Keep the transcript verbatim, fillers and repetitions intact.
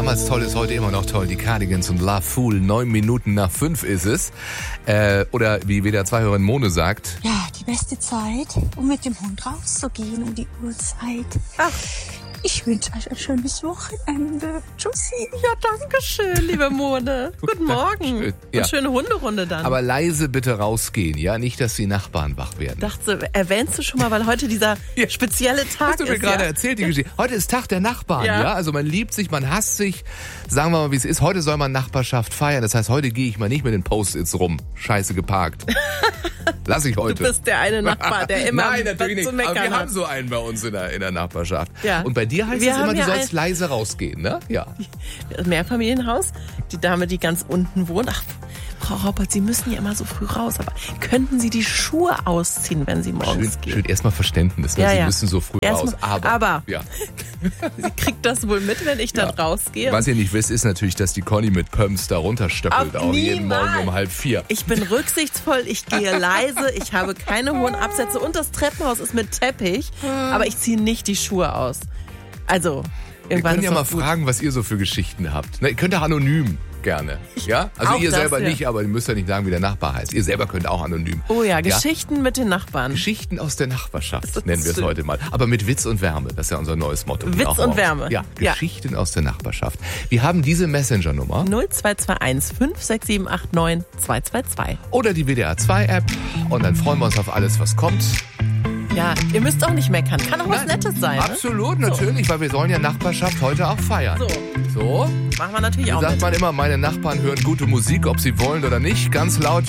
damals toll ist, heute immer noch toll. Die Cardigans und Love Fool. Neun Minuten nach fünf ist es. Äh, oder wie W D R zwei Hörerin Mone sagt. Ja, die beste Zeit, um mit dem Hund rauszugehen um die Uhrzeit. Ach. Ich wünsche euch ein schönes Wochenende. Tschüssi. Ja, danke schön, liebe Mone. Guten Morgen. Schön, ja. Und schöne Hunderunde dann. Aber leise bitte rausgehen, ja? Nicht, dass die Nachbarn wach werden. Dachte, erwähnst du schon mal, weil heute dieser ja. spezielle Tag Hast du ist. mir gerade ja. erzählt, die Geschichte. Heute ist Tag der Nachbarn, ja. Ja. Also man liebt sich, man hasst sich. Sagen wir mal, wie es ist. Heute soll man Nachbarschaft feiern. Das heißt, heute gehe ich mal nicht mit den Post-its rum. Scheiße geparkt. Lass ich heute. Du bist der eine Nachbar, der immer Nein, natürlich was zu nicht. Aber meckern wir hat. haben so einen bei uns in der, in der Nachbarschaft. Ja. Und bei dir heißt Wir es immer, haben du ja sollst ein- leise rausgehen, ne? Ja. Mehrfamilienhaus, die Dame, die ganz unten wohnt. Ach, Frau Raupert, Sie müssen ja immer so früh raus, aber könnten Sie die Schuhe ausziehen, wenn Sie morgens Schön, gehen? schön erstmal Verständnis, ne? Ja, Sie ja. müssen so früh Erstmal- raus. Aber, aber- ja. Sie kriegt das wohl mit, wenn ich da rausgehe. Was ihr nicht wisst, ist natürlich, dass die Conny mit Pumps da runterstöckelt, Auf auch jeden niemals. Morgen um halb vier. Ich bin rücksichtsvoll, ich gehe leise, ich habe keine hohen Absätze und das Treppenhaus ist mit Teppich, aber ich ziehe nicht die Schuhe aus. Also, Wir irgendwann können ist ja mal doch gut. fragen, was ihr so für Geschichten habt. Ne, ihr könnt auch anonym gerne. Ja? Also Auch ihr das, selber ja. nicht, aber ihr müsst ja nicht sagen, wie der Nachbar heißt. Ihr selber könnt auch anonym. Oh ja, Geschichten mit den Nachbarn. Geschichten aus der Nachbarschaft, Das ist nennen wir es schön. heute mal. Aber mit Witz und Wärme, das ist ja unser neues Motto. Witz Auch und morgens. Wärme. Ja, Ja. Geschichten aus der Nachbarschaft. Wir haben diese Messenger-Nummer null zwei zwei eins fünf sechs sieben acht neun zwei zwei zwei. oder die W D R zwei App und dann freuen wir uns auf alles, was kommt. Ja, ihr müsst auch nicht meckern. Kann auch was Nein, Nettes sein. Ne? Absolut, natürlich, weil wir sollen ja Nachbarschaft heute auch feiern. So, So, machen wir natürlich auch sagt mit. man immer, meine Nachbarn hören gute Musik, ob sie wollen oder nicht. Ganz laut